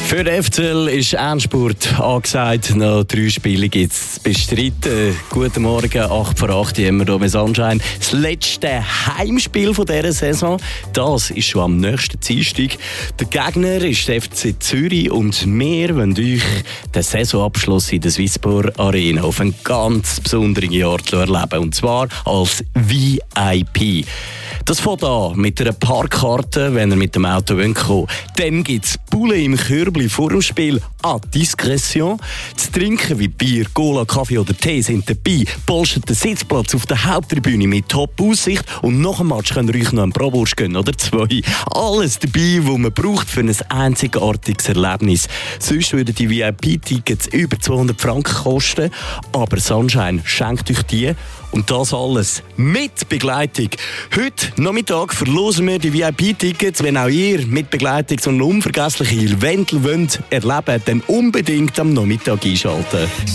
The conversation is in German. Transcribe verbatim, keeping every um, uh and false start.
Für den F C L ist Endspurt angesagt. Noch drei Spiele gibt es zu bestreiten. Guten Morgen, acht vor acht haben wir hier mit Sunshine. Das letzte Heimspiel dieser Saison. Das ist schon am nächsten Dienstag. Der Gegner ist der F C Zürich und wir wollen euch den Saisonabschluss in der Swisspor Arena auf ein ganz besonderes Jahr erleben. Und zwar als V I P. Das fängt an mit einer Parkkarte, wenn ihr mit dem Auto kommt. Dann gibt es Bulle im Körbli vor dem Spiel à Discretion. Zu trinken wie Bier, Cola, Kaffee oder Tee sind dabei. Polstert den Sitzplatz auf der Haupttribüne mit Top-Aussicht. Und nach dem Match könnt ihr euch noch einen Bratwurst gönnen oder zwei. Alles dabei, was man braucht für ein einzigartiges Erlebnis. Sonst würden die V I P-Tickets über zweihundert Franken kosten. Aber Sunshine schenkt euch die. Und das alles mit Begleitung. Heute Nachmittag verlosen wir die V I P-Tickets. Wenn auch ihr mit Begleitung so ein unvergessliches Event wollt erleben, dann unbedingt am Nachmittag einschalten.